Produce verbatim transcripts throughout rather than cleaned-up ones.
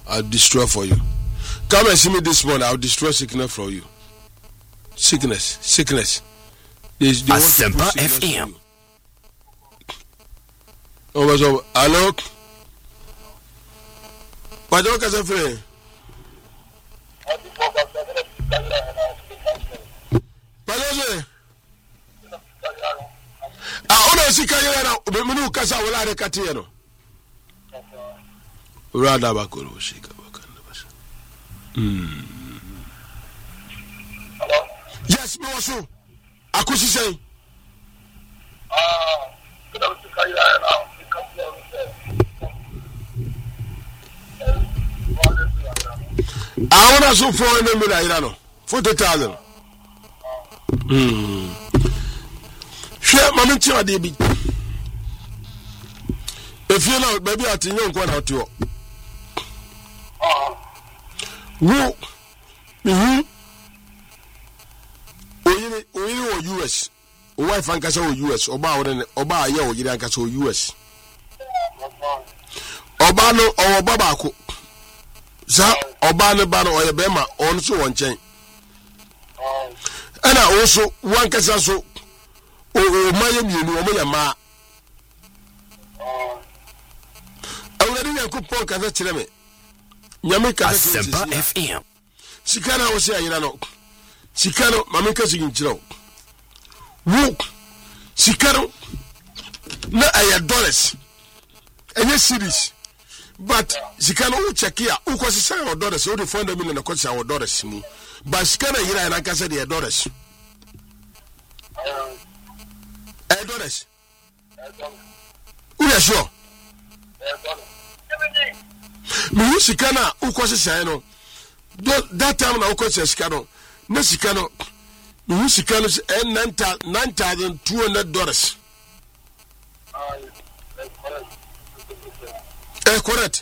I'll destroy for you. Come and see me this morning. I'll destroy sickness for you. Sickness, sickness. They, they Asempa F M. Oh, what's up? Hello? What do you say? Ah, ona sika yera na menu kasa wala de katiye no. Urada bakoro shika bakanda basa. Mm. Hello? Yes, me waso. Akusi say. Ah, kuna sika yera na I want to four hundred million, forty thousand. Hmm. Share my mentor, Debbie. If you know, maybe I think you're going out to you. Who? Hmm. Or U S. Wife and Casa U S. Oba or Oba, yo, you don't Casa U S. Obano or Babako. Sa Obano Bano or Bema on so one chain. And I also one Casa so. Oh, Miami, you know, my I already have coupon Kazachime. Yamika Asempa F M. Sikana was here, you know. Sikano, Mamika Sigin. Walk. Sikano. No, I adore it. And yes, series. But Sikano check here. Who was the son of daughters? Only found them in the coach our daughters. But Sikana, you and I can say the daughters. Daughters. Who are sure? Me Sikana, who was the son? That time, I was a Sikano. No Sikano. Me Sikano's and nine thousand two hundred dollars. Eh, correct.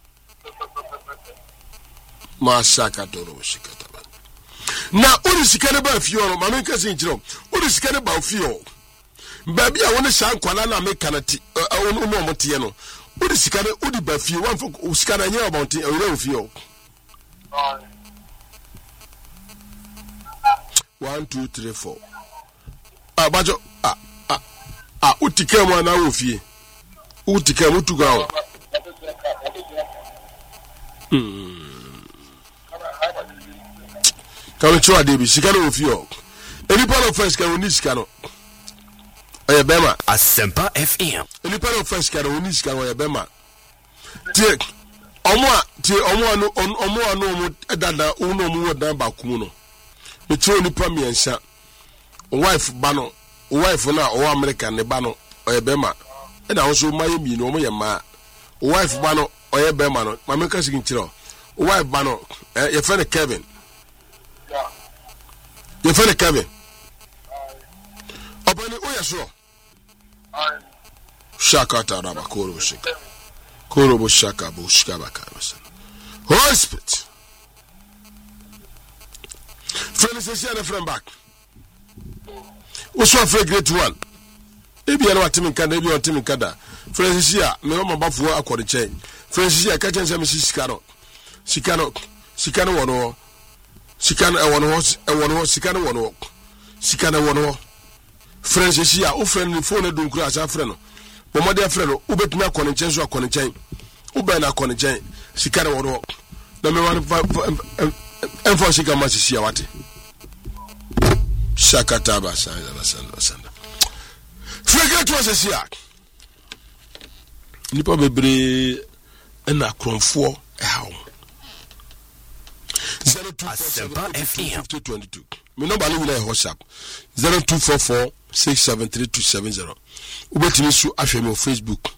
Masaka Toro Sikataban. Now, what is Sikanaba Fio? My main cousin, what is Sikanaba Fio? Baby, I want to sound Kuala make canati. I want to know Montiano. What is Sikana? What is Bafio? One for Uskana about it. I don't feel. One, two, three, four. Ah, Bajo. Ah, ah, ah, Utikam one hour of ye. Utikam to go. Hmm. Come and try, David. Sikano of you. Any part of first can only scan. Oya bema Asempa F M. Any part of first can only scan oya bema. Take Omwa, take Omwa no on Omwa no dada uno mu dan ba kumu no. Me tro ni pa miensa. Wife bano, wife na o American ne bano oya bema. E na so Miami no mo ye ma. Wife bano oya bema no. Ma me ka sigin tro. Wife bano eh ye friend Kevin. Yeah. Your friend Kevin. Open it, oh, yes, sure. Shakata Raba Koro Shika. Koro Shaka Bushkabaka. Holy Spirit. Friend is a friend back. What's your great one? Maybe I know what Tim can, maybe on Tim Kada. Friends is here, me on my buff for a quarter chain. Friends is here, catching some Sicano. Sicano, Sicano one or Sicano one horse, and one horse, Sicano one walk. Sicano one walk. Friends is here, oh, friend, phone don't crash our friend. But my dear friend, who bet me a corner chain, so a corner chain. Who bet a corner chain, Sicano one walk. No me one and for Sicama Siciawati. Shakataba, Sanda Sanda. Frigate was a siak. Nipa bebre and a cron four a home. Zero two four seven fifty twenty two. Me no bali wila WhatsApp. Zero two four four six seven three two seven zero. Ubetimi su afemi o Facebook.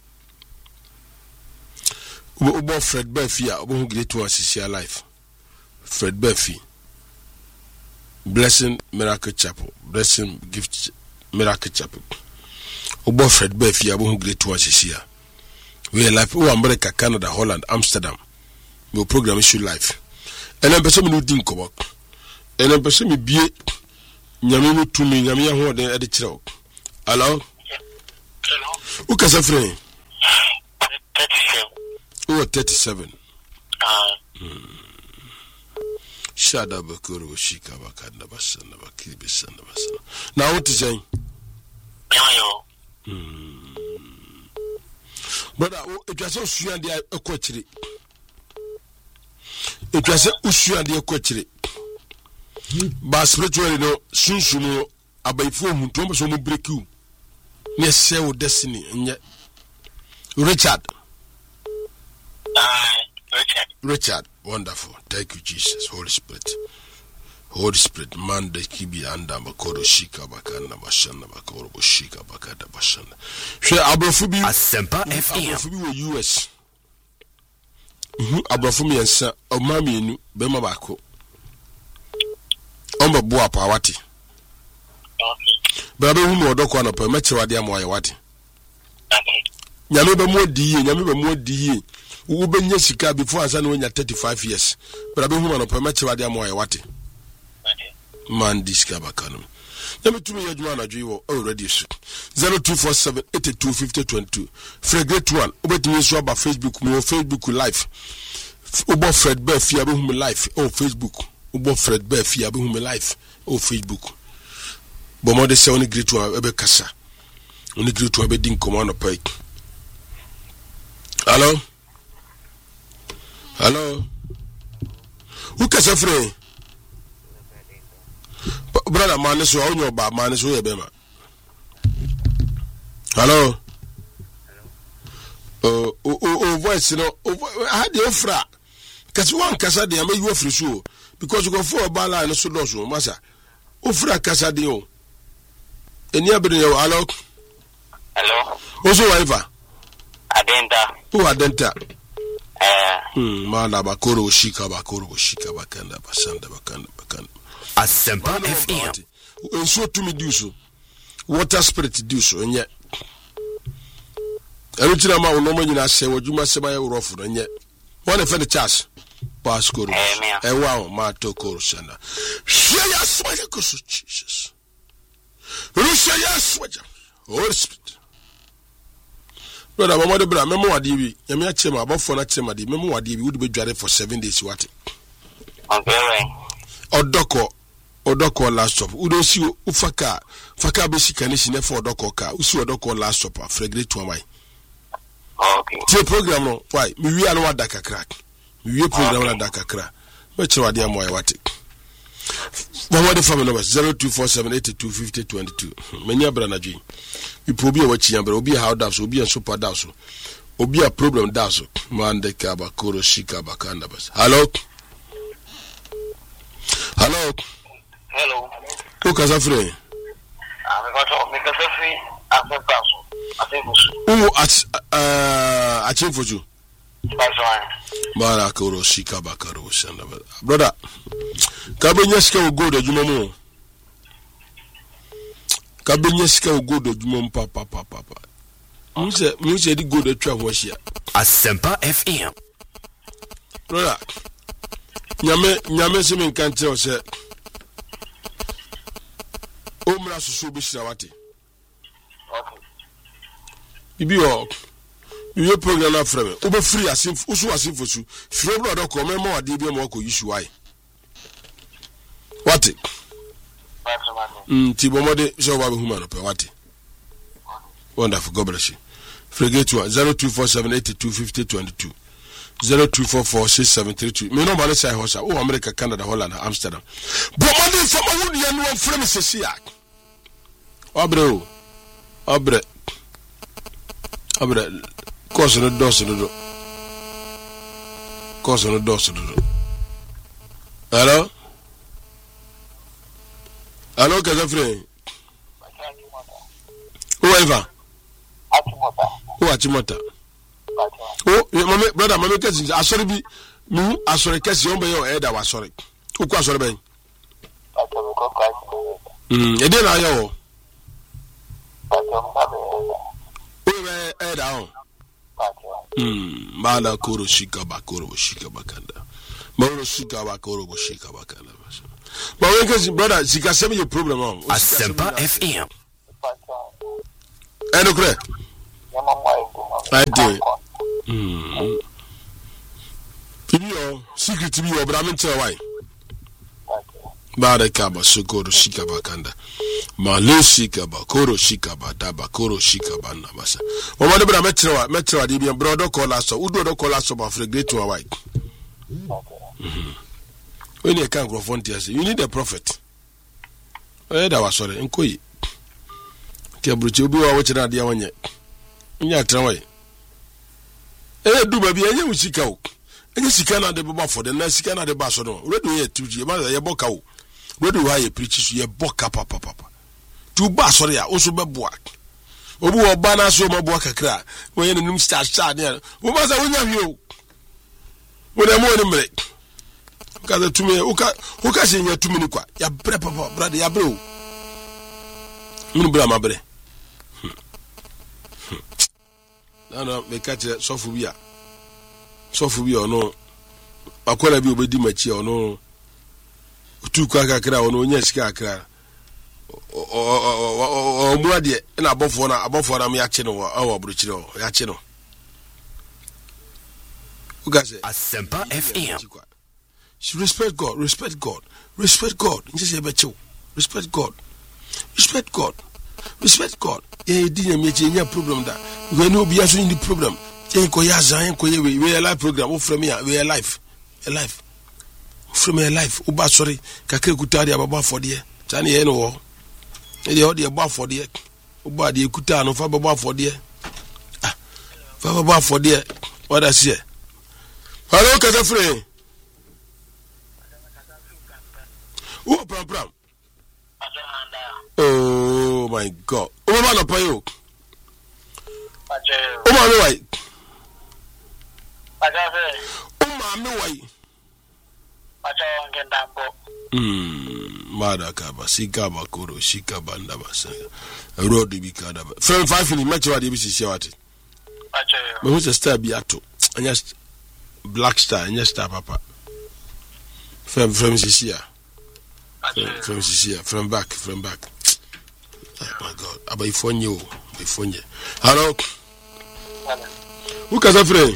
Ubo ubo Fred Buffy a ubo great one sisi life. Fred Buffy. Blessing Miracle Chapel. Blessing Gift Miracle Chapel. Ubo Fred Buffy a ubo great one sisi. We are life. Oh, America, Canada, Holland, Amsterdam. My program is life. And I'm person me din ko bok. And I'm person me bie nyame no tumi nyame ya ho den e de kire. Hello? Hello. Who ka say friend? thirty-seven. Oh, thirty-seven. Shada bakuru shika bakanda basana bakiri bisana basana. Now what is saying? Brother, it was so sure and a quatri. It was a sure and a quatri. But spiritually, no, soon soon, about four who told us on break you. Yes, sell destiny, and yet Richard. Richard. Richard, wonderful. Thank you, Jesus. Holy Spirit. Holy Spirit, man, the kibi anda makoro shika bakanda bashanda makoro shika bakanda bashanda. She abrofubi Asempa F M. Abrofubi wo U S. Mhm, abrofumi ensa, omami enu bema bako. Omba bua pa wati. Okay. Bra be hu mo odoko anopa meche wade am waye wati. Okay. Nyame be mo diye, nyame be mo diye. Wo benye sika before asa no nya thirty-five years. Bra be hu mo anopa meche wade am waye wati. Man discover canon. Let me to me Yajman Ajivo already zero two four seven eight two five zero two two. Fregate one. Obet me swab Facebook, me Facebook live. Ubo Fred Bear Fiabu hum live oh Facebook. Ubo Fred Bear Fiabu hum live oh Facebook. Bomo de se only great one ebe kasa. Only great one be din command pike. Hello? Hello? Who kasa free? Brother, man, so on your bad man, so you bema. Hello? Oh, oh, oh, voice, you know, I had the offer. Because one Cassadi, I made you free show because you go for a bala and so loso, Massa. Ofra Cassadio. And you're bringing your hello. Hello. Also, Iva. Adenta. Who Adenta? Eh. Hmm, Mana Bakoro, Shika Bakoro, Shika Bakanda, Basanda, Bakanda, Bakanda. Asempa F M. And so to me do so. Water spirit do so, and yet. Everything I'm out, no man, I say, what you must say, my rough, and yet. One of the chas. Pasco. And wow, my toko, Sanda. Say yes, my Jesus. Say yes, what Holy Spirit. Brother, my mother, brother, Memo Adibi, Yamia Chema, about for that Chema, the Memo Adibi would be dreaded for seven days. What? Okay. Odoko. Odoko last stop. Udo si ufaka faka basic condition for odoko ka. Usi odoko last stop. Fregate to my. Okay. Tie program no. Why? Mi wi anu adaka crack. Mi wi program na adaka crack. Me che wade am why wate. Mama de family number zero two four seven eight two five zero two two. Menya bra na dwi. We probi e wachi ya bra obi how da so obi en super da so. Obi a problem da so. Man de ka ba koro shika bakanda bas. Hello. Hello. Hello. Who can I free? I'm going to make a free after Paso. I think who at uh achieve for you? That's right. Marakoro Shika Bakaro Shanda. Brother, Kabinyaska will go to Jumomo. Kabinyaska will go to Jumom Papa Papa. You said you said go to travel here. Asempa F M. Brother, Nyame Nyame Simin can't tell us. Omra susu bishira wate. Okay. Bibi o. Bibi program na frame. Obe free asim usu asim fosu. Free brother ko memo wade bi mo ko issue why. Wate. That's right. Mm ti bomode so ba be huma no pe wate. Wonderful, God bless you. Frigate one zero two four seven eight two five zero two two. zero two four four six seven three two. Me no man say hosa. Oh, America, Canada, Holland, Amsterdam. Bomode from a wood yan one frame se sia. Obre. Obre. Obre. Cause no dos no do. Cause no dos no do. Hello? Hello, Kazafre. Who ever? Who are Chimota? Oh, mama, brother, mama, cousin, I sorry be me. I sorry, case you your head. I was sorry. Who was sorry? Hmm, you didn't know. Who were head down? Hmm, Mala Koro Shika Bakoro Shika Bakanda. Moro Shika Bakoro Shika Bakanda. But when cousin, brother, she can send me your problem on. Asempa F M. And okay. I do. Hmm. Ebio, secret to be your Braminta why? Bada kaba sokoro shikaba kanda. Male shikaba koro shikaba daba koro shikaba nabasa. Mama de bra metra metra de bi brodo call us udo do call us about great one why. Mhm. When you can confront us, you need a prophet. Eh da was sorry nkoyi. Ke bruche obi wa wo kira de wanye. Nya tra why. Eh du ba bi enye usika o. Enye sika na de baba for the na sika na de ba so no. Redo ye tuji ma ye boka o. Redo wa ye preach so ye boka papa papa. Tu ba sorry a oso beboa. Obu oba na so maboa kakra. Wo ye num star star ne. Wo ba sa wonya hwe o. Wo na mo ni mre. Kaza tumi uka uka se nya tumi ni kwa. Ya bre papa brother ya bre o. Mun bra ma bre. Na na me ka che sofu bi a. Sofu bi ono akwara bi obedi machi ono tu kwa kakra ono nya sika akra o o o muade na abofo na abofo na me ya che no awo abruchire o ya che no ugase Asempa F M. Respect God, respect God, respect God. Just respect God, respect God, respect God. Yeah, didn't make any problem that we know be in the problem. We are live program. From here, we are live, a life. From a life. Uba sorry, kakre kutari ababa for the tani eno. Edi odi ababa for the uba di kuta no fa baba for the ah fa baba for the what I say. Hello, Kasafre. Oh, pram pram. Oh my God. Oh, man, up you. Oh, my way. Oh, my way. Hmm. Madakaba, Sikaba, Koro, Shikaba, and Dabasa. A road to be cut up. From five in the match, what you see, what it. But who's a star beato? And just black star, and just star papa. From from Sisia. From Sisia, from back, from back. Oh my God. About phone you, phone you. Hello. Who can I pray?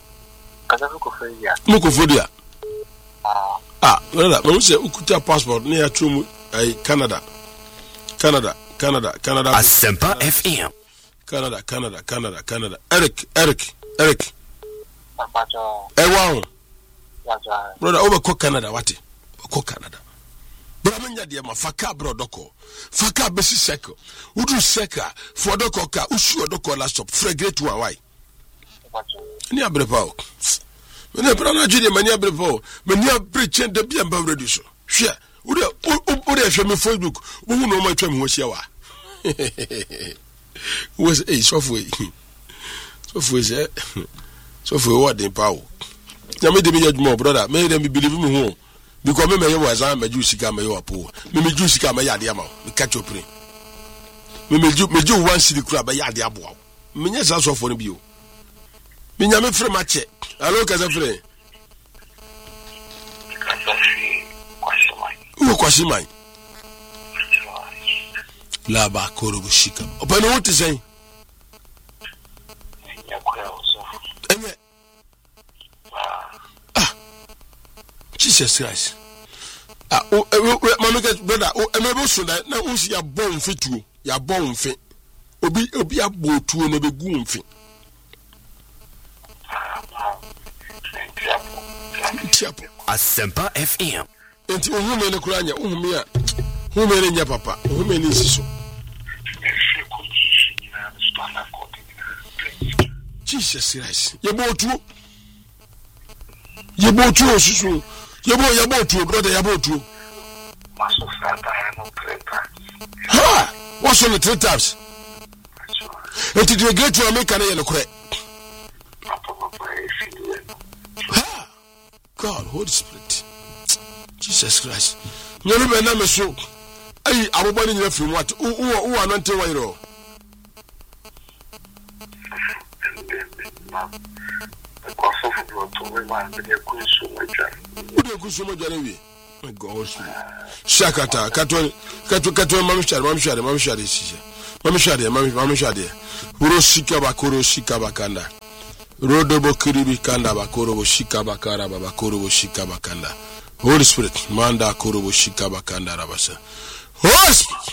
Mukufodia. Ah, brother, when we say Ukuta passport near to Canada. Canada, Canada, Canada. Asempa F M. Canada, Canada, Canada, Canada. Eric, Eric, Eric. Eh, wow. Brother, over Canada, what? Ko Canada. Bramanya de ma faka brodoko. Faka besi seko. Udu seka for doko ka usu doko laptop. Fragate one why. Ni abrepa o. Me bra na jide mani abrepa o. Me ni abreche de bia mba ready so. Hwe. Ude ude hwe me Facebook. Wo hu no ma twam ho hia wa. Was eh software. Software say software what dey power. Ya me de me judge brother. Me dem believe me ho. Because me me was am me juice ka me yo apo me me juice ka me ya de ama me catch up me me ju me ju one city kura be ya de abo me nya sa so for no bi o me nya me free match allo ka za free ka za free kwashimai u kwashimai la ba koro bushika opa no what is saying ya kwa so enye Jesus Christ. Ah, oh, mama get brother. Oh, emebe so na na unsi ya bon fetu, ya bon fe. Obi obi abotu na be gu mfe. Tiapo. Asempa F M. Enti ohume ne kuranya, ohume a. Ohume ne nya papa, ohume ne nsiso. Jesus Christ. Ye botu. Ye botu osusu. Yabo yabo tu brother yabo tu. Maso frata ya no preta. Ha! What's on the three times? It is great to America na yelo kure. Ha! God, Holy Spirit. Jesus Christ. Nyame be na me so. Ai abobani nyina fi what? U u u anante wairo. Ude kusumo jare my God. Shakata katwa katwa katwa mamshari mamshari mamshari sisi. Mamshari mamshari. Uro shika bakoro shika bakanda. Rodobo kiribi kanda bakorobo shika bakara babakorobo shika bakanda. Holy Spirit, manda korobo shika bakanda rabasa. Holy Spirit.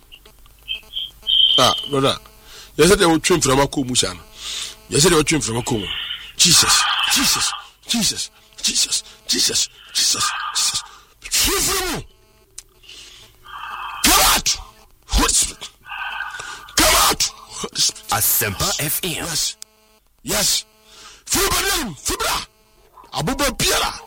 Ah, brother. Yes, they will trim from a kumushan. Yes, they will trim from a kumu. Jesus, Jesus, Jesus, Jesus, Jesus, Jesus, Jesus. Trim from you. Come out. Holy Spirit. Come out. Holy Spirit. Asempa F M. Yes. Yes. Fibra, fibra. Abuba Piera.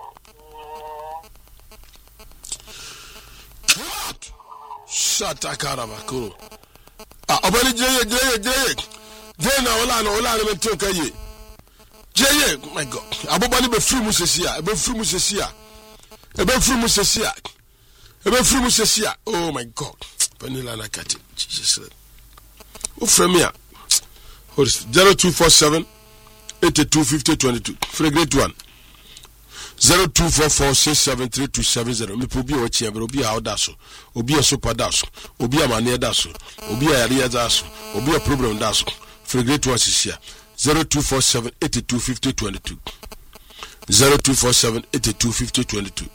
Come out. Shata Karabakuro. Ah, Obani Jay, Jay, Jay. Jay na ola na ola na mentoka ye. Jay, my God. Abubani be free musesia, be free musesia. Be free musesia. Be free musesia. Oh my God. Panila na kati. Jesus. O fremia. zero two four seven eight two five zero two two. For a great one. zero two four four six seven three two seven zero. Me po bi o chi abro bi a odaso. Obi a super daso. Obi a mane daso. Obi a yare daso. Obi a problem daso. For a great one is here. zero two four seven eight two five zero two two. zero two four seven eight two five zero two two.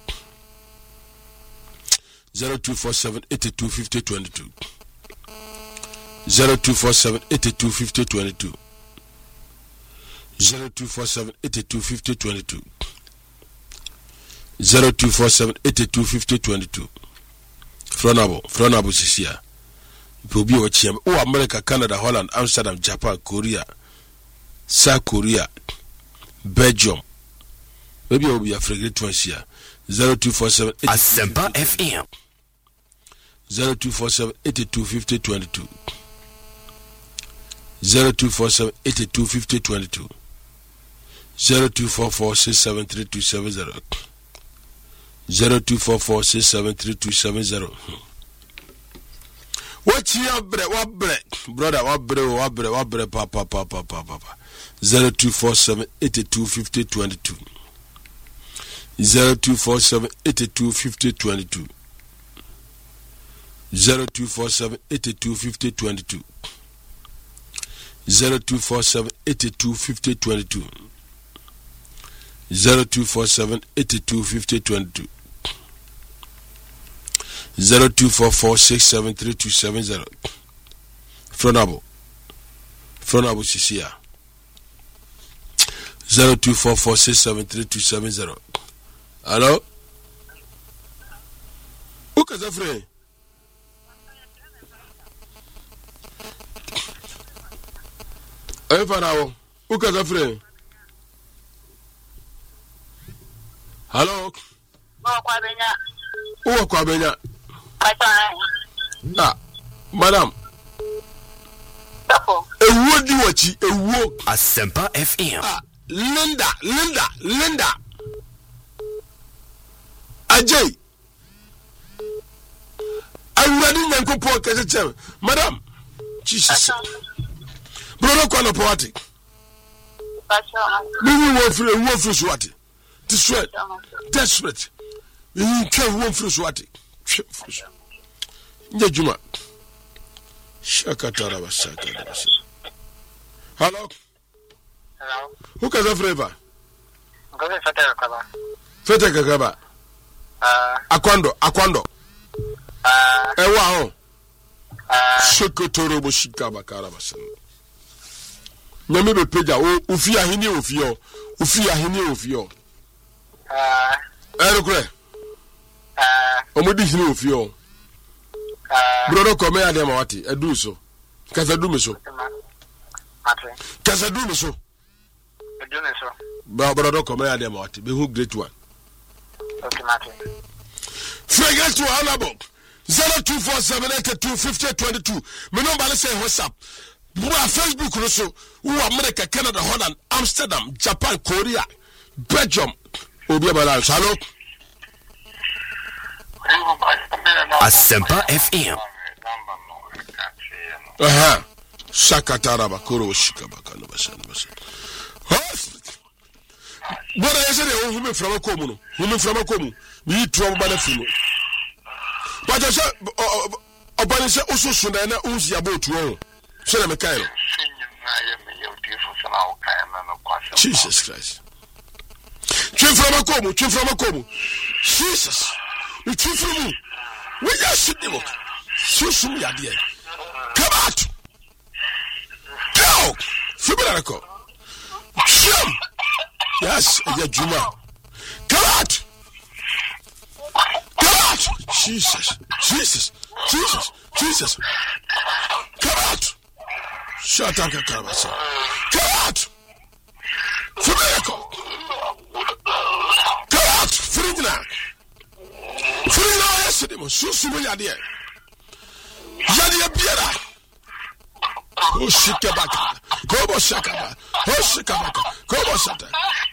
zero two four seven eight two five zero two two. zero two four seven eight two five zero two two. zero two four seven eight two five zero two two. zero two four seven eight two five zero two two. Fronabo, Fronabo Sisia. Pobi o Chiam, O America, Canada, Holland, Amsterdam, Japan, Korea, South Korea, Belgium. Maybe I'll be a frigate one here. zero two four seven Asempa F M. zero two four seven eight two five zero two two. zero two four seven eight two five zero two two. zero two four four six seven three two seven zero. zero two four four six seven three two seven zero. What you bre what bre brother what bre what bre what bre papa papa papa zero two four seven eight two five zero two two. zero two four seven eight two five zero two two. zero two four seven eight two five zero two two. zero two four seven eight two five zero two two. zero two four seven eight two five zero two two. zero two four four six seven three two seven zero. Fronabo. Fronabo Sisia. zero two four four six seven three two seven zero. Hello? Who is afraid? Hey, Fanao. Who is afraid? Hello? Who is Kwabenya? Ah, madam. A wood you watch, a walk. Asempa F M. Ah, Linda, Linda, Linda. Ajay. I'm ready to go for a madam. Jesus. Brother, call a party. We will free a wolf for Swati. To sweat, desperate. We can't wolf for Swati. Juma. Shakatara was Shakatara. Hello? Hello? Who can I flavor? Go to Fetaka. Fetaka. Uh, Aquando, Aquando. uh, Ewa. uh, Shakatoro Boshikaba Carabasan. Nyame peja o ufia hini ofio. Ufia hini ofio. uh, Erukre. uh, Omodi hini ofio. uh, Brodo come ya dem wati edu so. Kasa du me so. Mate. Kasa du me so. Do me so. Ba brodo come ya dem wati. Be who great one. Okay, Mate. Fragrant to honorable. zero two four seven eight two five zero two two. Me number say WhatsApp. Bua Facebook also. Who America, Canada, Holland, Amsterdam, Japan, Korea, Belgium. Obi abala. Hello. Asempa F M. Aha. Shakatara bakoro shikabaka no basan basan. Bora yese de hu me frama komu no. Hu me frama komu. Mi tuwa ba na fimu. But I said obani se osusu na na unsi abotu o. So na me kai no. Jesus Christ. Twin from a comb, twin from a comb. Jesus. You twin from me. We just sit there. So soon, ya dear. Come out. Go. Fiberico. Jim. Yes, yeah, Juma. Come out. Come out. Jesus. Jesus. Jesus. Jesus. Come out. Shut up, Carabasa. Come out. Fiberico. Come out. Frigna. Frigna, yes, so soon, ya dear. Yadia Biera. Oh, Shikabaka. Kobo Shakaba. Oh, Shikabaka. Kobo Sata.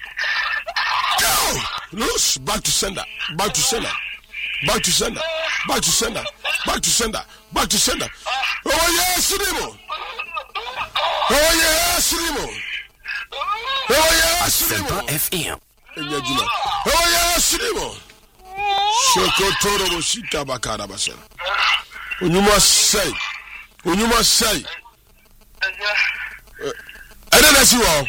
Go! Loose. Back to sender. Back to sender. Back to sender. Back to sender. Back to sender. Back to sender. Oh, yes, Rimo. Oh, yes, Rimo. Oh, yes, Asempa F M. Oh, yes, Rimo. Shokotoro Shikabaka Rabasana. You must say, you must say, I don't know you all.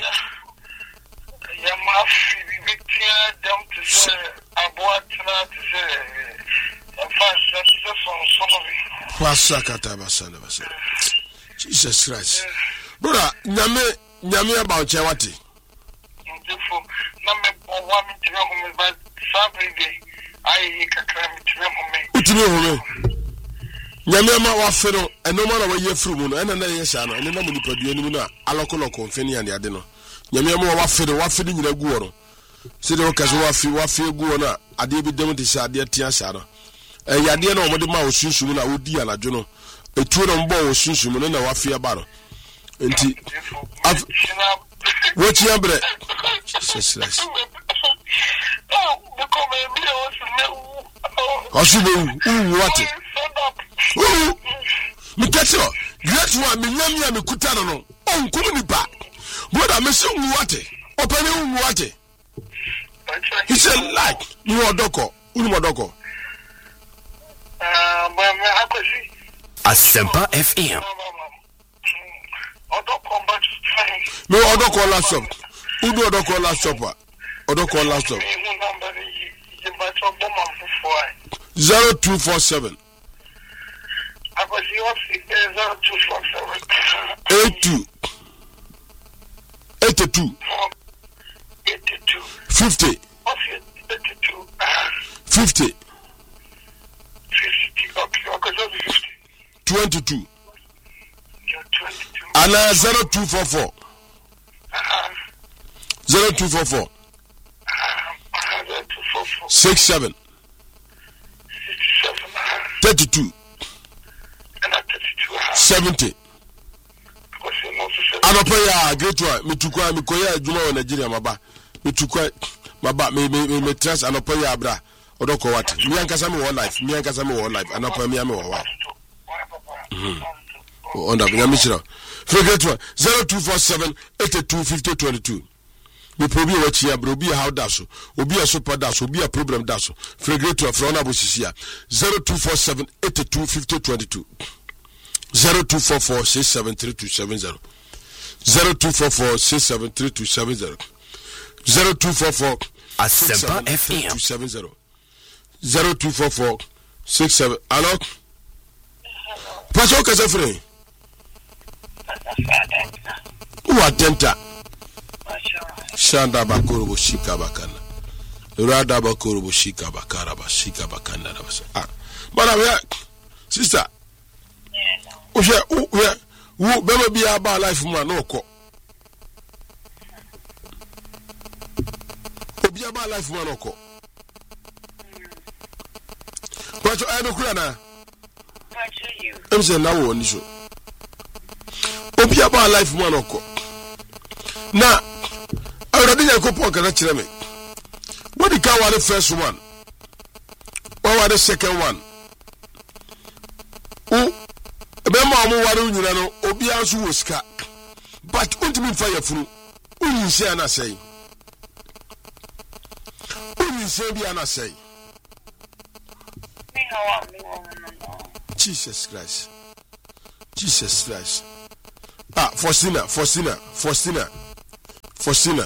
Jesus Christ, brother, Nyame, Nyame about Chawati. Nyamema wa fero enoma na waye furu mu no ena na ye sha no ena na mu nipadua ni mu no alokoloko mfeni ande ade no nyamema wa fero wa fero nyina gu wo no se de okaso wa fi wa fi gu wo no ade bi dem de sha ade tia sha no e yade na omode ma osunsun na odi anadwo no etu no mbo osunsun no na wa fi aba no enti what you bre Jesus Asubu u what Ooh, me catch you. Great one, me nyam me kutano no. On kum ni ba. Brother, me say what? Open what? He said like you odoko, unu odoko. Uh, but me akosi. Asempa F M. Odoko but me odoko laptop. Udu odoko laptop. Odoko laptop. zero two four seven I was zero two four seven eight two eighty two eighty two fifty eighty two fifty fifty okay okay fifty twenty two twenty two and uh, zero two four four zero two four four six seven thirty two seventy anopa ya great one mitukwa mikoya adwuma wa Nigeria maba mitukwa maba me me me trust anopa ya abra odoko wate mi ankasa me wo life mi ankasa me wo life anopa mi ame wo wa mhm onda bi nyamishira great one zero two four seven eight two five zero two two me probi wa chia bro bi how da so obi a super da so obi a problem da so great one from abosisia zero two four seven eight two five zero two two zero two four four six seven three two seven zero zero two four four six seven three two seven zero zero two four four Asempa F M two seven zero zero two four four six seven hello Pastor Kasafre What denta Shanda bakuru boshika bakana Rada bakuru boshika bakara bashika bakana ah Bana we sister Uhwe uhwe wo bema bia ba life mu na okọ Obi aba life mu na okọ Kwacho ayo kura na Kwacho you Em say na wo ni so Obi aba life mu na okọ Na already Yakopo kana kire me What the car was the first one What was the second one Oh Bema amu wari nyina no obi anso woska but untimi fa yafunu unyi se ana sei unyi se bi ana sei me hawa me woman Jesus Christ Jesus Christ ah Faustina Faustina Faustina Faustina.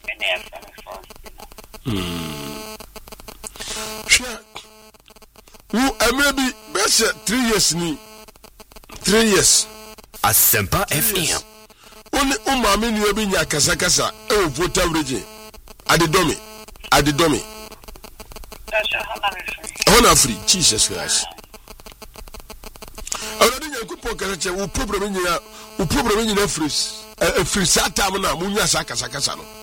Hmm. Sure. Who uh, maybe best three years ni. Three years. Asempa F M. Only umami ni ebi nya kasa kasa e o voter region. Adedomi. Adedomi. Hona free. Jesus Christ. Already nyanku po kasa che wo problem nyina wo problem nyina free. E free sata mo na munya saka kasa kasa no.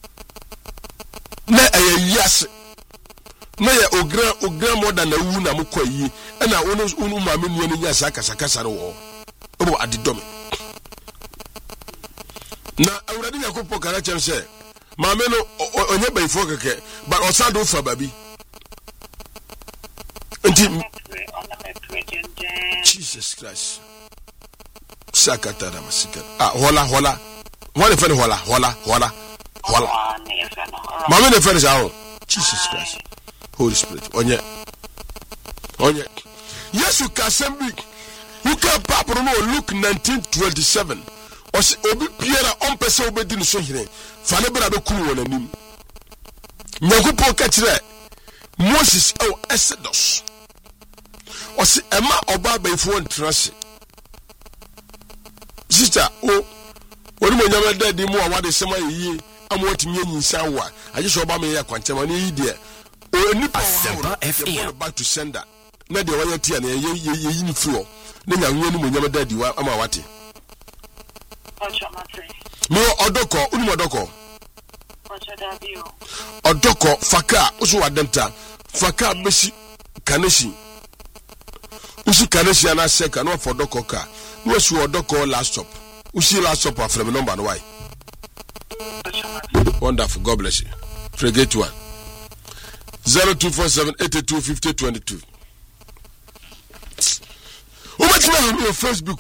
Na e yes. Na ya ogra ogra moda na wu na mukọ yi na onu onu maame nu ani nya saka kasa kasa wo. Obo adedomi. Na awurade nyakopo kara chem se maame no onye bayfo keke but osado fa babi. Enti Jesus Christ. Sakata da masika. Ah hola hola. Wale fe hola hola hola hola. Maame ne fe sa ho. Jesus Christ. Holy Spirit. Onye. Onye. Yesu kasembi. You can papa no Luke nineteen twenty-seven. Osi obi biara ompese obedi no so hire. Fa ne bra be kunu wona nim. Nyankopon ka kire Moses o Exodus. Osi ema oba bayfo ntrase. Sister o oni mo nyama dadi mu awade sema yi amwotimi anyinsa wa. Aje so oba me ya kwanchema ne yi de. O nipa Asempa F M back to sender. Na de waya tia na ye ye ni furo. Ne nyanwe ni mo nyama dadi wa ama wate. No odoko uni modoko. Odoko faka usu wadenta. Faka besi kaneshi. Usi kaneshi ana seka no for doko ka. No su odoko last stop. Usi last stop after me number no why. Wonderful. God bless you. Forget one. zero two four seven eight two five zero two two. What you have on Facebook?